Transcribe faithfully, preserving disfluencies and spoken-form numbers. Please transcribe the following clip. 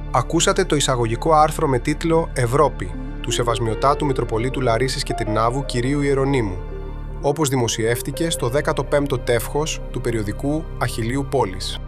Ακούσατε το εισαγωγικό άρθρο με τίτλο «Ευρώπη» του Σεβασμιωτάτου Μητροπολίτου Λαρίσης και Τρινάβου κυρίου Ιερονύμου, όπως δημοσιεύτηκε στο δέκατο πέμπτο τεύχος του περιοδικού Αχιλλείου Πόλης.